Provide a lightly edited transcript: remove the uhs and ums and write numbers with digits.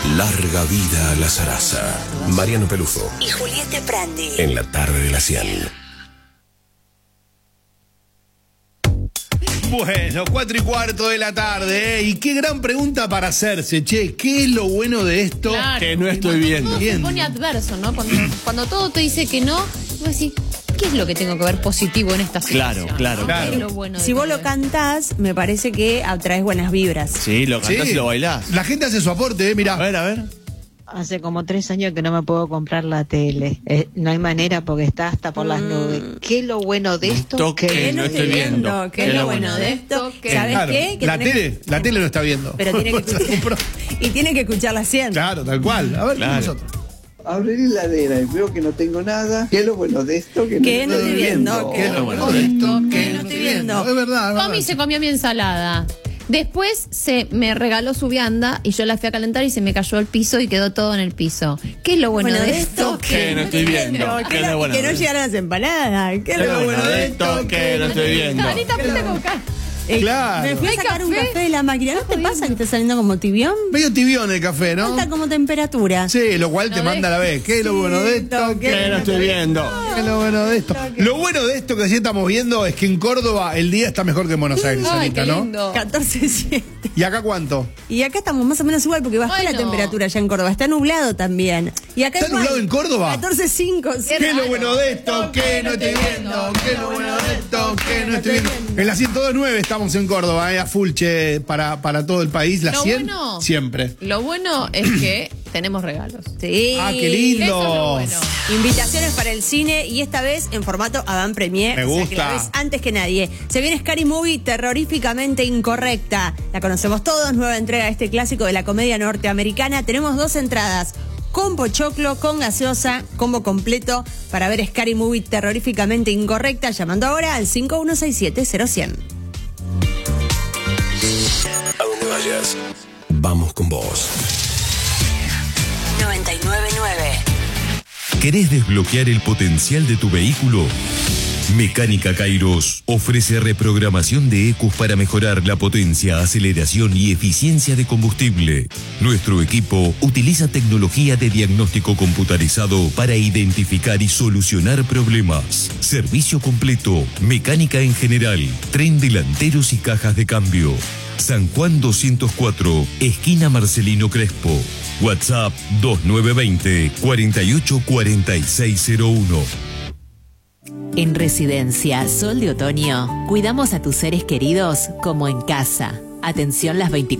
Larga vida a la zaraza. Mariano Pelufo y Julieta Prandi. En la tarde de la 100. Bueno, 4:15 de la tarde, ¿eh? Y qué gran pregunta para hacerse, che. ¿Qué es lo bueno de esto que no estoy viendo? Todo se pone adverso, ¿no? Cuando todo te dice que no, vos decís, ¿qué es lo que tengo que ver positivo en esta situación? Claro. ¿Qué es lo bueno de Si vos todo lo cantás, me parece que atraes buenas vibras. Sí, lo cantás y lo bailás. La gente hace su aporte, mirá. A ver. Hace como 3 años que no me puedo comprar la tele. No hay manera porque está hasta por las nubes. ¿Qué es lo bueno de esto? Que no estoy viendo. ¿Qué es lo bueno de esto? ¿Sabes Claro, qué? Que la tele no está viendo. Pero tiene que escuchar. Y tiene que escuchar la 100. Claro, tal cual. A ver, Claro. nosotros. Abrí la heladera y veo que no tengo nada. ¿Qué es lo bueno de esto? Que no estoy viendo. ¿Qué es lo bueno de esto? Que no estoy viendo. Es verdad. Tommy se comió mi ensalada. Después se me regaló su vianda y yo la fui a calentar y se me cayó al piso y quedó todo en el piso. ¿Qué es lo bueno de esto? Que no estoy viendo. Que no llegaron las empanadas. ¿Qué es lo bueno de esto? Que no estoy viendo. Anita, fuiste a buscar. Claro. Me fui a ¿Hay sacar un café? café de la máquina. ¿No te pasa que está saliendo como tibión? Medio tibión el café, ¿no? Falta como temperatura. Sí, lo cual te manda a la vez. ¿Qué es lo bueno de esto? Que no estoy viendo. ¿Qué es lo bueno de esto? Lo bueno de esto que sí estamos viendo es que en Córdoba el día está mejor que en Buenos Aires, Ay, Anita, qué ¿no? lindo. 14.7. ¿Y acá cuánto? Y acá estamos más o menos igual porque bajó Ay, la no. temperatura ya en Córdoba. Está nublado también. Y acá ¿Está igual. nublado en Córdoba? 14.5. sí. ¿Qué es lo bueno de esto? ¿Qué no estoy viendo? ¿Qué es lo bueno de esto? ¿Qué no estoy viendo? En la 102.9 estamos en Córdoba, a full, che, para todo el país. La Lo 100, bueno- siempre. Lo bueno es que tenemos regalos. Sí. Ah, qué lindo. Eso es lo bueno. Invitaciones para el cine y esta vez en formato Avant Premier. Me O sea, que gusta. la ves antes que nadie. Se viene Scary Movie terroríficamente incorrecta. La conocemos todos, nueva entrega de este clásico de la comedia norteamericana. Tenemos 2 entradas. Con pochoclo, con gaseosa, combo completo para ver Scary Movie terroríficamente incorrecta. Llamando ahora al 5167-0100. A donde vayas, vamos con vos. 99.9. ¿Querés desbloquear el potencial de tu vehículo? Mecánica Kairos ofrece reprogramación de ECUs para mejorar la potencia, aceleración y eficiencia de combustible. Nuestro equipo utiliza tecnología de diagnóstico computarizado para identificar y solucionar problemas. Servicio completo, mecánica en general, tren delanteros y cajas de cambio. San Juan 204, esquina Marcelino Crespo. WhatsApp 2920 484601. En Residencia Sol de Otoño, cuidamos a tus seres queridos como en casa. Atención las 24